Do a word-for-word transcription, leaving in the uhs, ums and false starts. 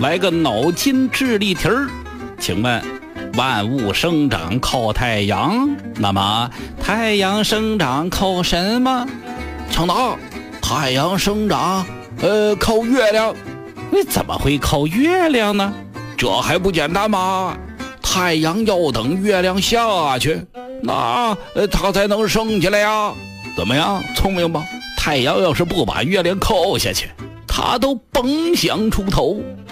来个脑筋智力题儿，请问万物生长靠太阳，那么太阳生长靠什么？ 抢答：太阳生长，呃，靠月亮。 你怎么会靠月亮呢？ 这还不简单吗？太阳要等月亮下去，那呃它才能升起来呀。怎么样，聪明吧？ 太阳要是不把月亮扣下去，它都甭想出头。